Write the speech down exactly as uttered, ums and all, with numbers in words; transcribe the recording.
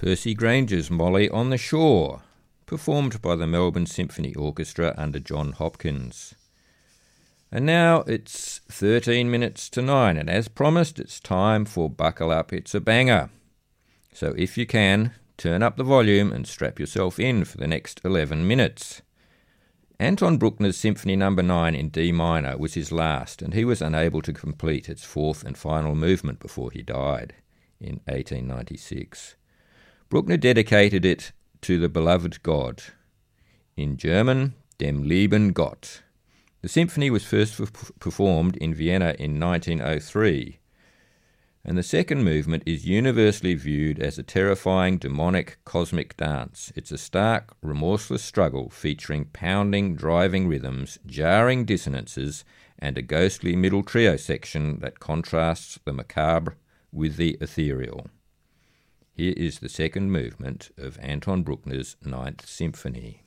Percy Granger's Molly on the Shore, performed by the Melbourne Symphony Orchestra under John Hopkins. And now it's thirteen minutes to nine, and as promised, it's time for Buckle Up, It's a Banger. So if you can, turn up the volume and strap yourself in for the next eleven minutes. Anton Bruckner's Symphony Number nine in D minor was his last, and he was unable to complete its fourth and final movement before he died in eighteen ninety-six. Bruckner dedicated it to the beloved God. In German, Dem lieben Gott. The symphony was first f- performed in Vienna in nineteen oh three, and the second movement is universally viewed as a terrifying, demonic, cosmic dance. It's a stark, remorseless struggle featuring pounding, driving rhythms, jarring dissonances, and a ghostly middle trio section that contrasts the macabre with the ethereal. Here is the second movement of Anton Bruckner's Ninth Symphony.